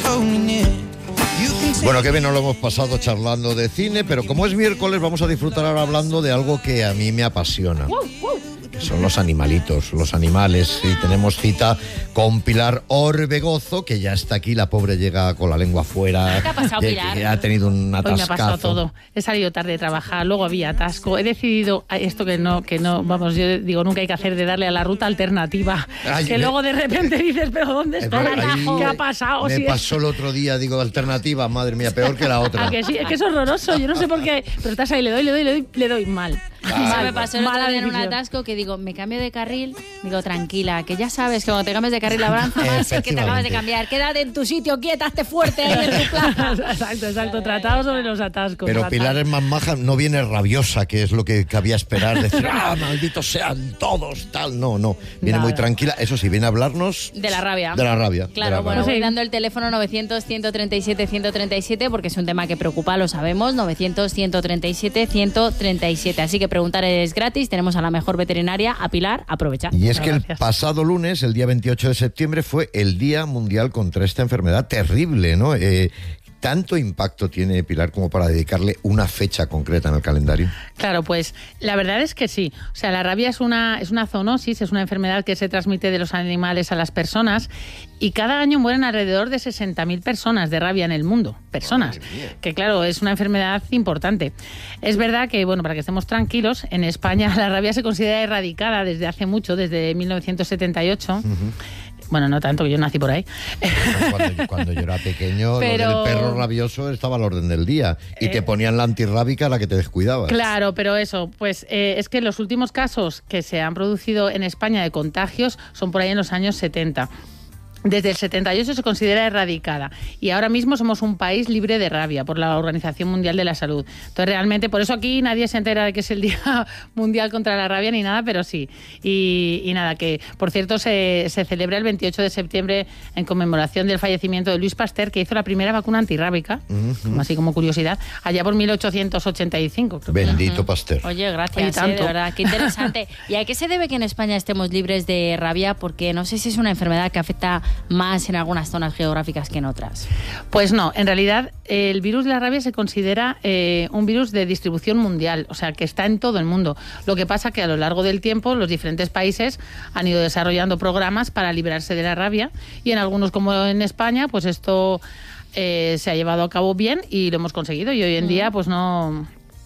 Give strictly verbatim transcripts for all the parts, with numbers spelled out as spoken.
Bueno, qué bien nos lo hemos pasado charlando de cine, pero como es miércoles vamos a disfrutar ahora hablando de algo que a mí me apasiona. Que son los animalitos, los animales. Y tenemos cita con Pilar Orbegozo, que ya está aquí. La pobre llega con la lengua fuera. ¿Qué ha pasado, Pilar? Que ha tenido un atascazo. Hoy me ha pasado todo. He salido tarde de trabajar, luego había atasco. He decidido esto que no, que no, vamos, yo digo, nunca hay que hacer de darle a la ruta alternativa. Ay, que me... luego de repente dices, pero ¿dónde está el atajo? ¿Qué ha pasado? Me si pasó es... el otro día, digo, alternativa, madre mía, peor que la otra. ¿A que sí? Es que es horroroso, yo no sé por qué. Pero estás ahí, le doy, le doy, le doy, le doy mal. Eso me pasó el otro día en un atasco que digo, me cambio de carril, digo, tranquila, que ya sabes que cuando te cambies de carril avanza más el que te acabas de cambiar. Quédate en tu sitio, quieta, esté fuerte ahí en tu plaza. Exacto, exacto, tratado sobre los atascos. Pero fatal. Pilar es más maja, no viene rabiosa, que es lo que cabía esperar, decir, ah, malditos sean todos, tal, no, no. Viene Nada. muy tranquila, eso sí, viene a hablarnos... De la rabia. De la rabia. Claro, de la bueno, rabia. voy dando el teléfono novecientos, ciento treinta y siete, ciento treinta y siete, porque es un tema que preocupa, lo sabemos, novecientos, ciento treinta y siete, ciento treinta y siete. Así que preguntar es gratis, tenemos a la mejor veterinaria, a Pilar, aprovecha. Y es que Gracias. el pasado lunes, el día veintiocho de septiembre, fue el Día Mundial contra esta enfermedad terrible, ¿no? Eh, ¿Tanto impacto tiene, Pilar, como para dedicarle una fecha concreta en el calendario? Claro, pues la verdad es que sí. O sea, la rabia es una, es una zoonosis, es una enfermedad que se transmite de los animales a las personas y cada año mueren alrededor de sesenta mil personas de rabia en el mundo. Personas. Que claro, es una enfermedad importante. Es verdad que, bueno, para que estemos tranquilos, en España la rabia se considera erradicada desde hace mucho, desde mil novecientos setenta y ocho. Uh-huh. Bueno, no tanto, que yo nací por ahí. Cuando, cuando yo era pequeño, pero... lo del perro rabioso estaba al orden del día. Y eh... te ponían la antirrábica a la que te descuidabas. Claro, pero eso, pues eh, es que los últimos casos que se han producido en España de contagios son por ahí en los años setenta. Desde el setenta y ocho se considera erradicada y ahora mismo somos un país libre de rabia por la Organización Mundial de la Salud. Entonces realmente, por eso aquí nadie se entera de que es el Día Mundial contra la Rabia ni nada, pero sí. Y, y nada, que por cierto se, se celebra el veintiocho de septiembre en conmemoración del fallecimiento de Luis Pasteur, que hizo la primera vacuna antirrábica, uh-huh. como así como curiosidad, allá por mil ochocientos ochenta y cinco. Creo. Bendito uh-huh. Pasteur. Oye, gracias, eh, de verdad, qué interesante. ¿Y a qué se debe que en España estemos libres de rabia? Porque no sé si es una enfermedad que afecta más en algunas zonas geográficas que en otras. Pues no, en realidad el virus de la rabia se considera eh, un virus de distribución mundial, o sea, que está en todo el mundo. Lo que pasa que a lo largo del tiempo los diferentes países han ido desarrollando programas para librarse de la rabia y en algunos, como en España, pues esto eh, se ha llevado a cabo bien y lo hemos conseguido y hoy en mm. día pues no...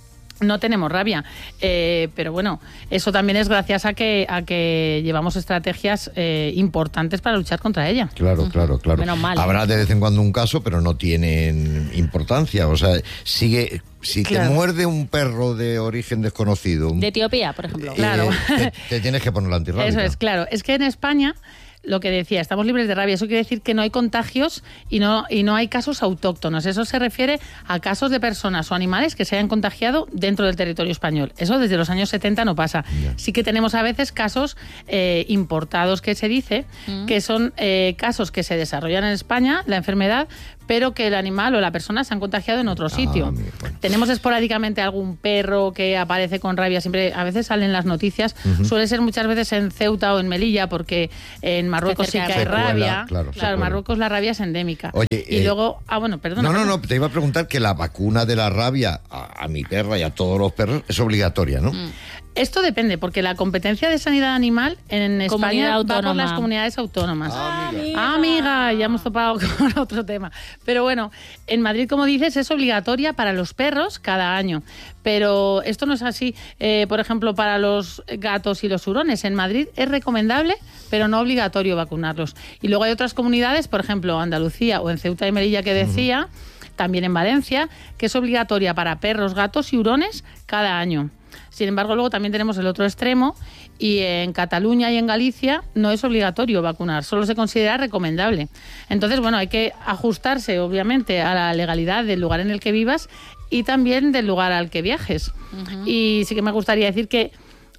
No tenemos rabia, eh, pero bueno, eso también es gracias a que a que llevamos estrategias eh, importantes para luchar contra ella. Claro, claro, claro. Menos mal. Habrá de vez en cuando un caso, pero no tienen importancia. O sea, sigue. Si claro. te muerde un perro de origen desconocido, de Etiopía, por ejemplo, eh, claro, te, te tienes que poner la antirrábica. Eso es, claro. Es que en España, lo que decía, estamos libres de rabia. Eso quiere decir que no hay contagios y no, y no hay casos autóctonos. Eso se refiere a casos de personas o animales que se hayan contagiado dentro del territorio español. Eso desde los años setenta no pasa. Yeah. Sí que tenemos a veces casos eh, importados, que se dice, mm. que son eh, casos que se desarrollan en España, la enfermedad, pero que el animal o la persona se han contagiado en otro sitio. Ah, bueno. Tenemos esporádicamente algún perro que aparece con rabia, siempre a veces salen las noticias, uh-huh. suele ser muchas veces en Ceuta o en Melilla, porque en Marruecos sí que hay rabia. Claro, claro, en Marruecos la rabia es endémica. Oye, y eh, luego, ah, bueno, perdona. No, no, perdona. no, te iba a preguntar que la vacuna de la rabia a, a mi perra y a todos los perros es obligatoria, ¿no? Mm. Esto depende, porque la competencia de sanidad animal en España va por las comunidades autónomas. Ah, amiga. Ah, amiga, ya hemos topado con otro tema. Pero bueno, en Madrid, como dices, es obligatoria para los perros cada año. Pero esto no es así, eh, por ejemplo, para los gatos y los hurones. En Madrid es recomendable, pero no obligatorio vacunarlos. Y luego hay otras comunidades, por ejemplo, Andalucía o en Ceuta y Melilla, que decía, uh-huh. también en Valencia, que es obligatoria para perros, gatos y hurones cada año. Sin embargo, luego también tenemos el otro extremo y en Cataluña y en Galicia no es obligatorio vacunar, solo se considera recomendable. Entonces, bueno, hay que ajustarse, obviamente, a la legalidad del lugar en el que vivas y también del lugar al que viajes. Uh-huh. Y sí que me gustaría decir que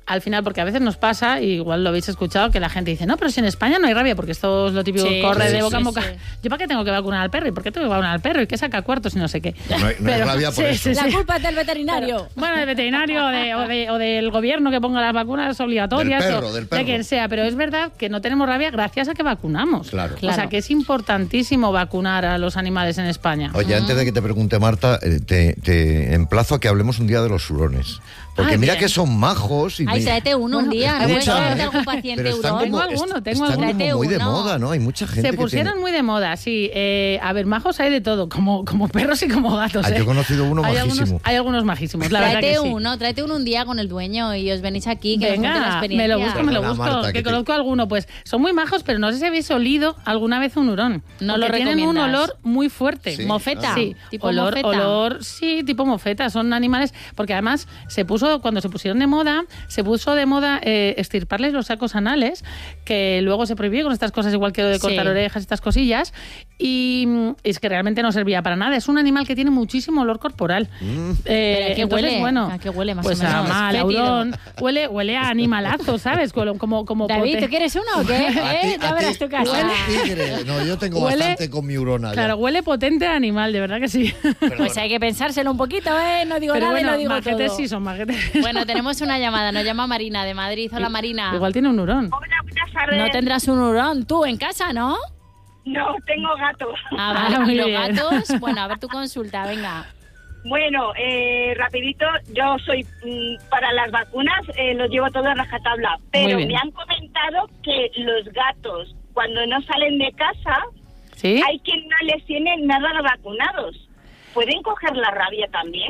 al final, porque a veces nos pasa, y igual lo habéis escuchado, que la gente dice, no, pero si en España no hay rabia, porque esto es lo típico, Sí, corre sí, de boca sí, en boca. sí. ¿Yo para qué tengo que vacunar al perro? ¿Y por qué tengo que vacunar al perro? ¿Y qué saca cuartos y no sé qué? No hay, no hay rabia por eso. La culpa es del veterinario. Pero, bueno, del veterinario o, de, o, de, o del gobierno que ponga las vacunas obligatorias. Del perro, o del perro. de quien sea, pero es verdad que no tenemos rabia gracias a que vacunamos. Claro. O sea, Claro. que es importantísimo vacunar a los animales en España. Oye, antes de que te pregunte Marta, eh, te, te emplazo a que hablemos un día de los hurones. Porque Ay, mira bien. que son majos. Y Ay, me- tráete uno un Bueno, día, ¿no? escucha, ¿Puedes ¿eh? traerte algún paciente Pero están hurón? Tengo como, alguno, est- tengo están alguno. como Tráete muy de uno. moda, ¿no? Hay mucha gente Se que pusieron tiene... muy de moda, sí. Eh, a ver, majos hay de todo, como, como perros y como gatos. Ah, ¿eh? yo he conocido uno hay majísimo. Algunos, hay algunos majísimos, la verdad Tráete que sí. uno, tráete uno un día con el dueño y os venís aquí, que nos cuente la Venga, experiencia. me lo busco, me lo Perdona, busco, Marta, que, que te- conozco alguno. Pues son muy majos, pero no sé si habéis olido alguna vez un hurón. No Porque lo tienen un recomiendas. olor muy fuerte. Sí. Mofeta, Sí, tipo olor, mofeta. olor, sí, tipo mofeta. Son animales, porque además se puso, cuando se pusieron de moda, se puso de moda eh, extirparles los sacos anales, que luego se prohibió con estas cosas, igual que lo de cortar Sí. orejas, estas cosillas, y, y es que realmente no servía para nada. Es un animal que tiene muchísimo olor corporal. Mm. Eh, ¿Pero a qué entonces, huele? bueno, ¿A qué huele más pues o menos? a mal, a Fétido. hurón. Huele, huele a animalazo, ¿sabes? Como, como, como David, pote- ¿tú quieres uno o qué? A ti- ¿Eh? Ya a verás ti- tu casa. huele tigre. No, yo tengo Huele- bastante con mi hurona. ya. Claro, huele potente a animal, de verdad que sí. Pues hay que pensárselo un poquito, ¿eh? No digo Pero nada y bueno, lo digo majetes todo. sí son majetes. Bueno, tenemos una llamada, nos llama Marina de Madrid. Hola, Marina. Igual tiene un hurón. Hola, buenas tardes. No tendrás un hurón tú en casa, ¿no? No, tengo gato. Ah, Ah, vale. muy ¿Y los bien. gatos? Bueno, a ver tu consulta, venga. Bueno, eh, rapidito, yo soy mm, para las vacunas, eh, los llevo todo a rajatabla, pero bien. me han comentado que los gatos, cuando no salen de casa, ¿Sí? hay quien no les tiene nada vacunados. ¿Pueden coger la rabia también?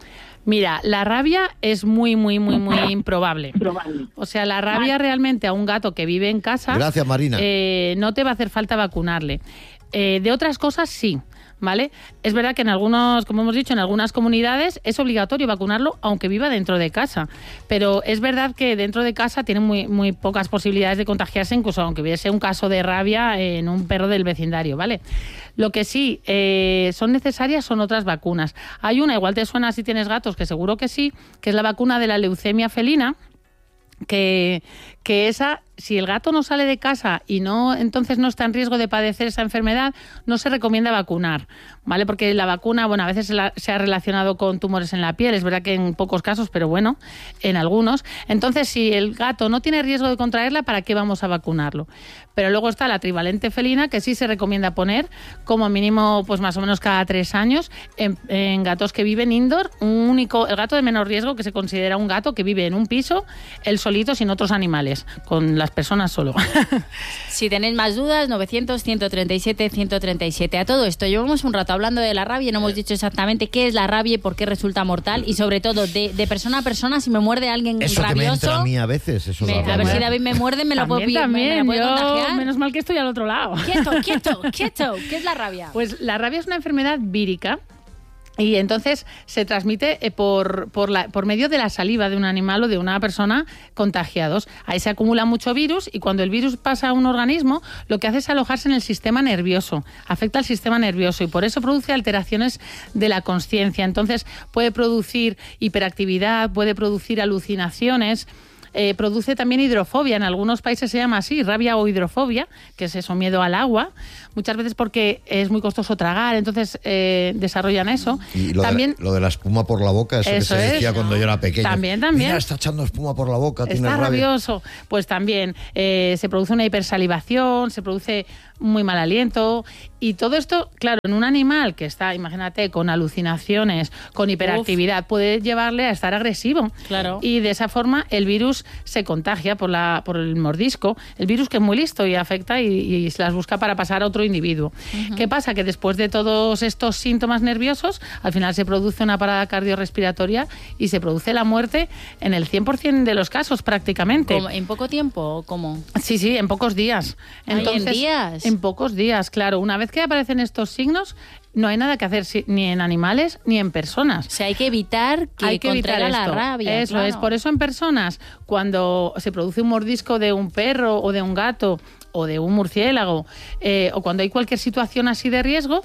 Mira, la rabia es muy, muy, muy, muy improbable. Probable. O sea, la rabia realmente a un gato que vive en casa Gracias, Marina. eh, no te va a hacer falta vacunarle. Eh, de otras cosas, sí. ¿Vale? Es verdad que en algunos, como hemos dicho, en algunas comunidades es obligatorio vacunarlo aunque viva dentro de casa. Pero es verdad que dentro de casa tiene muy, muy pocas posibilidades de contagiarse, incluso aunque hubiese un caso de rabia en un perro del vecindario, ¿vale? Lo que sí eh, son necesarias son otras vacunas. Hay una, igual te suena si tienes gatos, que seguro que sí, que es la vacuna de la leucemia felina, que, que esa, si el gato no sale de casa y no, entonces no está en riesgo de padecer esa enfermedad, no se recomienda vacunar, ¿vale? Porque la vacuna, bueno, a veces se, la- se ha relacionado con tumores en la piel, es verdad que en pocos casos, pero bueno, en algunos. Entonces, si el gato no tiene riesgo de contraerla, ¿para qué vamos a vacunarlo? Pero luego está la trivalente felina, que sí se recomienda poner como mínimo, pues más o menos cada tres años, en, en gatos que viven indoor, un único, el gato de menor riesgo, que se considera un gato que vive en un piso, él solito, sin otros animales, con las personas solo. Si tenéis más dudas, novecientos, ciento treinta y siete, ciento treinta y siete. A todo esto, llevamos un rato hablando de la rabia y no hemos dicho exactamente qué es la rabia y por qué resulta mortal. Y sobre todo, de, de persona a persona, si me muerde alguien Eso que me rabioso... entra a mí a veces. Eso me- la a ver rabia. si David me muerde, me lo puedo, También, pi- me- me también, la puede yo, contagiar. menos mal que estoy al otro lado. Quieto, quieto, quieto. ¿Qué es la rabia? Pues la rabia es una enfermedad vírica y entonces se transmite eh, por, por, la, por medio de la saliva de un animal o de una persona contagiados. Ahí se acumula mucho virus y cuando el virus pasa a un organismo, lo que hace es alojarse en el sistema nervioso, afecta al sistema nervioso y por eso produce alteraciones de la consciencia. Entonces puede producir hiperactividad, puede producir alucinaciones. Eh, produce también hidrofobia. En algunos países se llama así, rabia o hidrofobia, que es eso, miedo al agua. Muchas veces porque es muy costoso tragar, entonces eh, desarrollan eso. Y lo, también de, la, lo de la espuma por la boca, eso, Eso que se decía es, cuando yo era pequeño. También, también. Mira, está echando espuma por la boca, tiene está rabia. rabioso. Pues también eh, se produce una hipersalivación, se produce muy mal aliento. Y todo esto, claro, en un animal que está, imagínate, con alucinaciones, con hiperactividad, puede llevarle a estar agresivo. Claro. Y de esa forma el virus se contagia por, la, por el mordisco. El virus que es muy listo y afecta y, y se las busca para pasar a otro individuo. Uh-huh. ¿Qué pasa? Que después de todos estos síntomas nerviosos, al final se produce una parada cardiorrespiratoria y se produce la muerte en el cien por ciento de los casos prácticamente. ¿Cómo? ¿En poco tiempo o cómo? Sí, sí, en pocos días. Ay, Entonces, ¿en días? En pocos días, claro. Una vez que aparecen estos signos, no hay nada que hacer si- ni en animales ni en personas. O sea, hay que evitar que Hay que evitar contraiga la esto. rabia. Eso claro. es. Por eso en personas, cuando se produce un mordisco de un perro o de un gato o de un murciélago, eh, o cuando hay cualquier situación así de riesgo,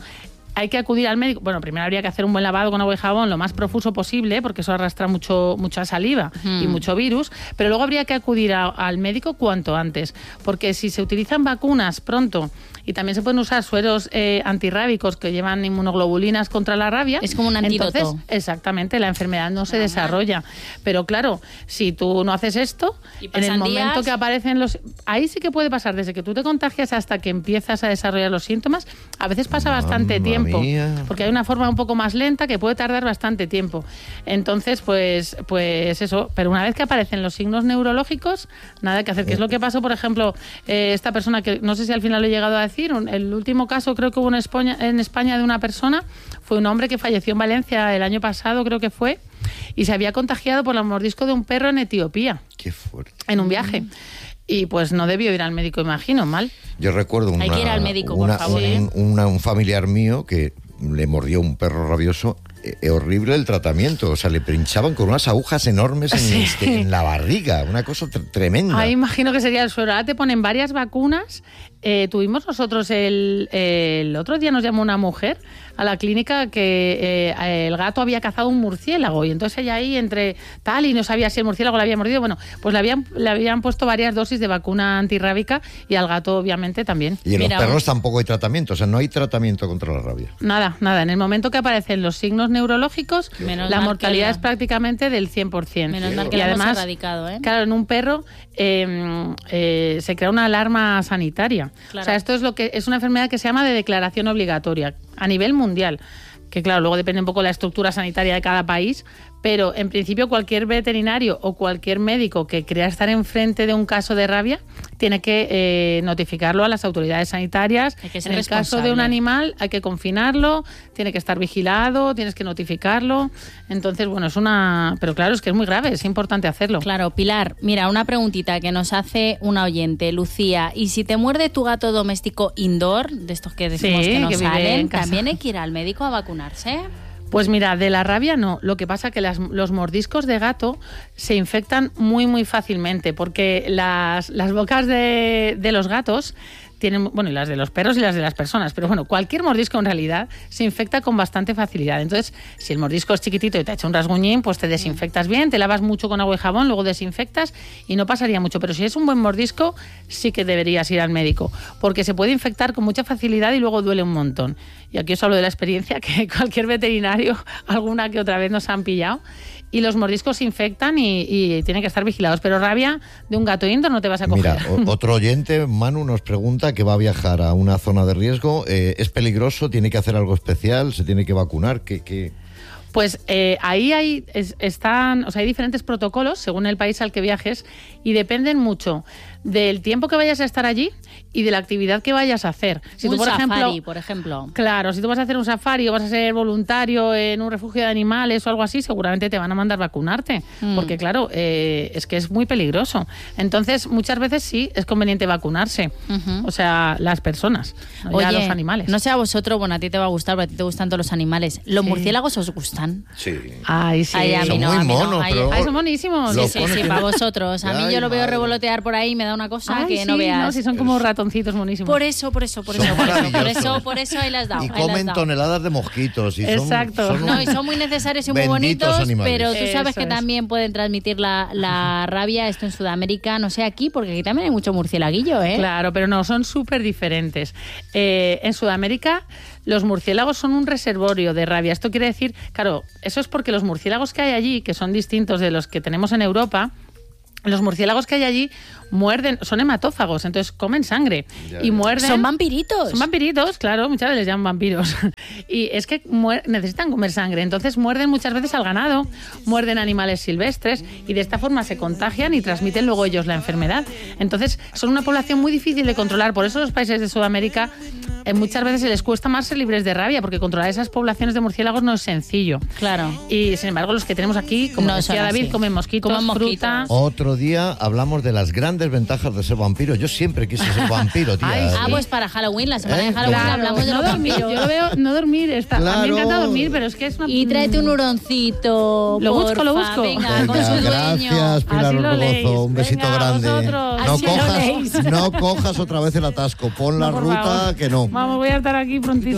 hay que acudir al médico. Bueno, primero habría que hacer un buen lavado con agua y jabón lo más profuso posible, porque eso arrastra mucho mucha saliva mm. y mucho virus, pero luego habría que acudir a, al médico cuanto antes, porque si se utilizan vacunas pronto y también se pueden usar sueros eh, antirrábicos que llevan inmunoglobulinas contra la rabia. Es como un antídoto. Entonces, exactamente, la enfermedad no se ah, desarrolla. Pero claro, si tú no haces esto, en el momento días... que aparecen los... Ahí sí que puede pasar, desde que tú te contagias hasta que empiezas a desarrollar los síntomas, a veces pasa Mamma bastante tiempo, mía. porque hay una forma un poco más lenta que puede tardar bastante tiempo. Entonces, pues, pues eso, pero una vez que aparecen los signos neurológicos, nada que hacer. ¿Qué es lo que pasó, por ejemplo, eh, esta persona que no sé si al final lo he llegado a decir? El último caso creo que hubo en España, en España de una persona, fue un hombre que falleció en Valencia el año pasado, creo que fue, y se había contagiado por el mordisco de un perro en Etiopía. Qué fuerte. En un viaje. Y pues no debió ir al médico, imagino, mal. Yo recuerdo una, Hay que ir al médico, una, por favor. Un, una, un familiar mío que le mordió un perro rabioso. Eh, horrible el tratamiento, o sea, le pinchaban con unas agujas enormes en, sí. este, en la barriga, una cosa tr- tremenda. Ahí imagino que sería el suero. Ahora te ponen varias vacunas. Eh, tuvimos nosotros el, el otro día nos llamó una mujer a la clínica que eh, el gato había cazado un murciélago y entonces ella ahí entre tal y no sabía si el murciélago le había mordido. Bueno, pues le habían, le habían puesto varias dosis de vacuna antirrábica y al gato obviamente también. Y en Mira, los perros tampoco hay tratamiento, o sea, no hay tratamiento contra la rabia. Nada, nada. En el momento que aparecen los signos neurológicos, Menos la mortalidad la... es prácticamente del cien por ciento. Menos mal que y la además, hemos erradicado, ¿eh? Claro, en un perro eh, eh, se crea una alarma sanitaria. Claro. O sea, esto es lo que es una enfermedad que se llama de declaración obligatoria a nivel mundial. Que claro, luego depende un poco de la estructura sanitaria de cada país, pero en principio cualquier veterinario o cualquier médico que crea estar enfrente de un caso de rabia tiene que eh, notificarlo a las autoridades sanitarias. Hay que ser en el caso de un animal hay que confinarlo, tiene que estar vigilado, tienes que notificarlo. Entonces, bueno, es una... Pero claro, es que es muy grave, es importante hacerlo. Claro, Pilar, mira, una preguntita que nos hace una oyente, Lucía. ¿Y si te muerde tu gato doméstico indoor, de estos que decimos sí, que no que salen, también hay que ir al médico a vacunarse? Pues mira, de la rabia no. Lo que pasa es que las, los mordiscos de gato se infectan muy, muy fácilmente porque las, las bocas de, de los gatos tienen, bueno, y las de los perros y las de las personas, pero bueno, cualquier mordisco en realidad se infecta con bastante facilidad. Entonces, si el mordisco es chiquitito y te ha hecho un rasguñín, pues te desinfectas bien, te lavas mucho con agua y jabón, luego desinfectas y no pasaría mucho. Pero si es un buen mordisco, sí que deberías ir al médico, porque se puede infectar con mucha facilidad y luego duele un montón. Y aquí os hablo de la experiencia que cualquier veterinario, alguna que otra vez nos han pillado. Y los mordiscos se infectan y, y tienen que estar vigilados. Pero rabia de un gato indoor no te vas a coger. Mira, o, otro oyente, Manu, nos pregunta que va a viajar a una zona de riesgo. Eh, ¿Es peligroso? ¿Tiene que hacer algo especial? ¿Se tiene que vacunar? ¿Qué...? qué... Pues eh, ahí hay, es, están, o sea, hay diferentes protocolos según el país al que viajes y dependen mucho del tiempo que vayas a estar allí y de la actividad que vayas a hacer. Si un tú, por safari, ejemplo, por ejemplo. Claro, si tú vas a hacer un safari o vas a ser voluntario en un refugio de animales o algo así, seguramente te van a mandar vacunarte, mm. porque claro, eh, es que es muy peligroso. Entonces, muchas veces sí es conveniente vacunarse, uh-huh. o sea, las personas, no Oye, ya los animales. No sé a vosotros, bueno, a ti te va a gustar, porque a ti te gustan todos los animales. ¿Los sí. murciélagos os gustan? Sí. Ay, sí. Ay, a mí son no, muy a mí monos, no. Ay, pero... Ay, son monísimos. Sí, sí, sí, para vosotros. A mí Ay, yo lo veo madre. revolotear por ahí y me da una cosa Ay, que sí, no veas. No, sí, son como ratoncitos monísimos. Por eso, por eso, por Son eso, por eso, por maravillosos. eso, por eso ahí las dado. Y ahí las comen dado. toneladas de mosquitos. Y Exacto. Son, son No, un... y son muy necesarios y muy Benditos bonitos, animales. pero tú sabes Eso que es. también pueden transmitir la, la rabia, esto en Sudamérica, no sé aquí, porque aquí también hay mucho murciélaguillo, ¿eh? Claro, pero no, son súper diferentes. Eh, en Sudamérica los murciélagos son un reservorio de rabia. Esto quiere decir, claro, eso es porque los murciélagos que hay allí, que son distintos de los que tenemos en Europa, los murciélagos que hay allí muerden, son hematófagos, entonces comen sangre Ya, y ya. muerden. Son vampiritos. Son vampiritos, claro, muchas veces les llaman vampiros. Y es que muer- necesitan comer sangre, entonces muerden muchas veces al ganado, muerden animales silvestres y de esta forma se contagian y transmiten luego ellos la enfermedad. Entonces son una población muy difícil de controlar, por eso los países de Sudamérica eh, muchas veces se les cuesta más ser libres de rabia, porque controlar esas poblaciones de murciélagos no es sencillo. Claro. Y sin embargo los que tenemos aquí, como No decía son David, así. comen mosquitos, Comen mosquitos. fruta. Otro día hablamos de las grandes ventajas de ser vampiro. Yo siempre quise ser vampiro, tía. Ay, sí. Ah, pues para Halloween, la semana ¿Eh? de Halloween Claro. hablamos de no los dormir, vampiros. yo lo veo, no dormir, está, a mí Claro. me encanta dormir, pero es que es una... Y tráete un huroncito. Lo busco, porfa. lo busco. Venga, Venga, con su dueño. gracias, Pilar Así lo leéis. Orbegozo. Un besito Venga, grande. vosotros. No Así lo cojas, leéis. no cojas otra vez el atasco. Pon la No, por ruta favor. que no. Vamos, voy a estar aquí prontito.